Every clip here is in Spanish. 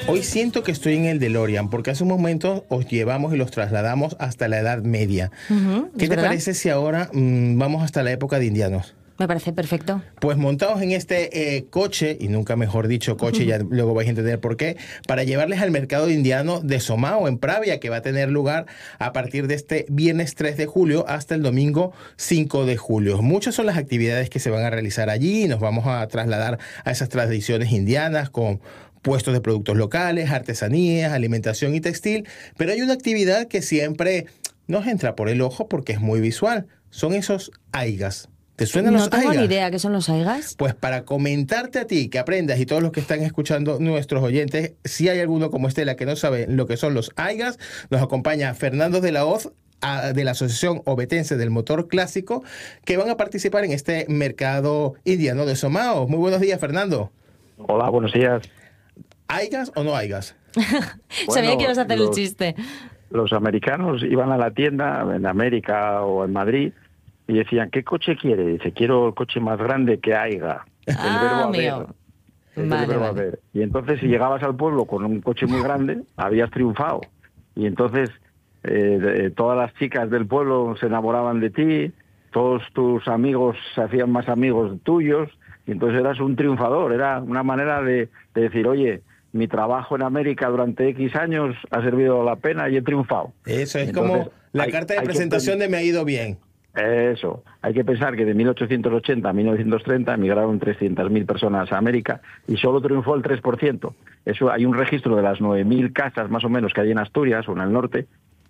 Hoy siento que estoy en el DeLorean, porque hace un momento os llevamos y los trasladamos hasta la Edad Media. ¿Qué ¿Es te verdad? parece si ahora vamos hasta la época de indianos? Me parece perfecto. Pues montados en este coche, y nunca mejor dicho coche, ya luego vais a entender por qué, para llevarles al mercado indiano de Somao, en Pravia, que va a tener lugar a partir de este viernes 3 de julio hasta el domingo 5 de julio. Muchas son las actividades que se van a realizar allí y nos vamos a trasladar a esas tradiciones indianas con puestos de productos locales, artesanías, alimentación y textil, pero hay una actividad que siempre nos entra por el ojo porque es muy visual. Son esos aigas. ¿Te suenan No los tengo ni aigas? idea qué son los aigas. Pues para comentarte a ti, que aprendas y todos los que están escuchando nuestros oyentes, si hay alguno como Estela que no sabe lo que son los aigas, nos acompaña Fernando de la Hoz de la Asociación Ovetense del Motor Clásico, que van a participar en este mercado indiano de Somao. Muy buenos días, Fernando. Hola, buenos días. ¿Aigas o no aigas? Sabía que ibas a hacer el los, chiste. los americanos iban a la tienda en América o en Madrid y decían, ¿qué coche quiere? Dice, quiero el coche más grande que haya. El verbo Amigo. haber. Es el Vale, verbo vale. haber. Y entonces si llegabas al pueblo con un coche muy grande, habías triunfado. Y entonces todas las chicas del pueblo se enamoraban de ti, todos tus amigos se hacían más amigos tuyos, y entonces eras un triunfador. Era una manera de decir, oye, mi trabajo en América durante X años ha servido la pena y he triunfado. Eso es Entonces, como la carta de hay que presentación de me ha ido bien. eso. Hay que pensar que de 1880 a 1930 emigraron 300.000 personas a América y solo triunfó el 3%. Eso, hay un registro de las 9.000 casas más o menos que hay en Asturias o en el norte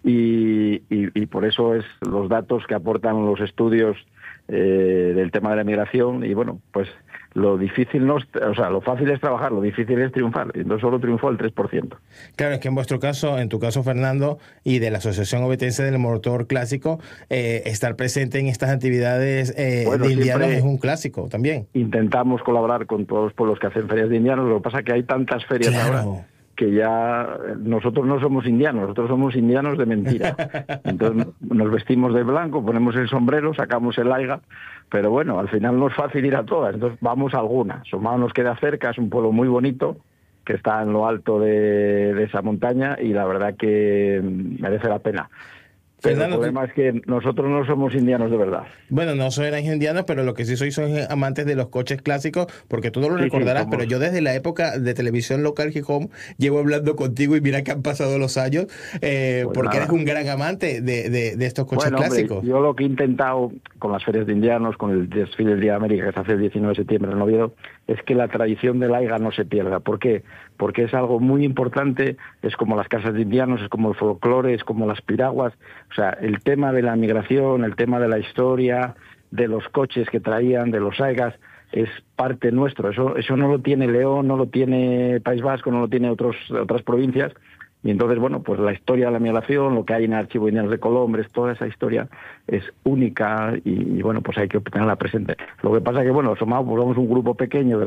y por eso es los datos que aportan los estudios del tema de la migración. Y bueno, pues lo difícil no es, o sea, lo fácil es trabajar, lo difícil es triunfar. Entonces solo triunfó el 3%. Claro, es que en vuestro caso, en tu caso, Fernando, y de la Asociación Ovetense del Motor Clásico, estar presente en estas actividades Bueno, de indianos siempre es un clásico también. intentamos colaborar con todos los pueblos que hacen ferias de indianos. Lo que pasa es que hay tantas ferias ahora Claro. que ya nosotros no somos indianos, nosotros somos indianos de mentira. Entonces nos vestimos de blanco, ponemos el sombrero, sacamos el aiga, pero bueno, al final no es fácil ir a todas, entonces vamos a algunas. Somao nos queda cerca, es un pueblo muy bonito, que está en lo alto de esa montaña y la verdad que merece la pena. Pero Fernando, el problema es que nosotros no somos indianos de verdad. bueno, no sois indianos, pero lo que sí sois son amantes de los coches clásicos, porque tú no lo Sí, recordarás, somos. pero yo desde la época de televisión local Gijón llevo hablando contigo y mira que han pasado los años, Pues porque nada. eres un gran amante de estos coches Bueno, hombre, clásicos. yo lo que he intentado con las ferias de indianos, con el desfile del Día de América que se hace el 19 de septiembre en Oviedo, es que la tradición del aiga no se pierda. ¿Por qué? Porque es algo muy importante, es como las casas de indianos, es como el folclore, es como las piraguas. O sea, el tema de la migración, el tema de la historia, de los coches que traían, de los aigas, es parte nuestro. Eso no lo tiene León, no lo tiene País Vasco, no lo tiene otras provincias. Y entonces, bueno, pues la historia de la migración, lo que hay en el Archivo de Indianos de Colombres, toda esa historia es única y bueno, pues hay que tenerla presente. Lo que pasa que, bueno, somos un grupo pequeño de